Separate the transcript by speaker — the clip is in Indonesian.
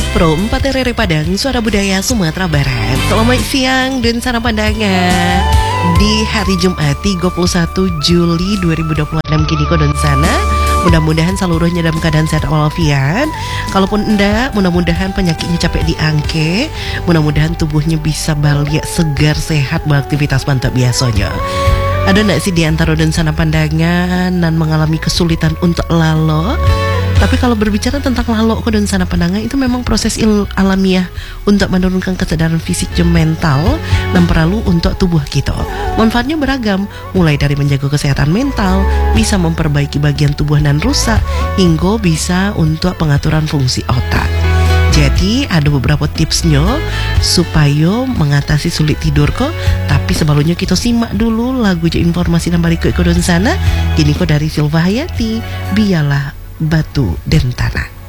Speaker 1: Pro 4 RRI Padang, Suara Budaya Sumatera Barat. Selamat siang dan salam pandangan di hari Jumat 31 Juli 2026 kini dan sana. Mudah-mudahan seluruhnya dalam keadaan sehat walafiat. Kalaupun enggak, mudah-mudahan penyakitnya capek diangke. Mudah-mudahan tubuhnya bisa balik segar sehat beraktivitas mantap biasanya. Ada enggak sih di antara dan sana pandangan dan mengalami kesulitan untuk lalo? Tapi kalau berbicara tentang lalo dan sana pandangan, itu memang proses alamiah untuk menurunkan kesadaran fisik dan mental dan perlu untuk tubuh kita. Manfaatnya beragam, mulai dari menjaga kesehatan mental, bisa memperbaiki bagian tubuh dan rusak, hingga bisa untuk pengaturan fungsi otak. Jadi ada beberapa tipsnya supaya mengatasi sulit tidur kok. Tapi sebelumnya kita simak dulu lagu informasi dan balik ke sana. Kini kok dari Silva Hayati, Biarlah Batu dan Tanah.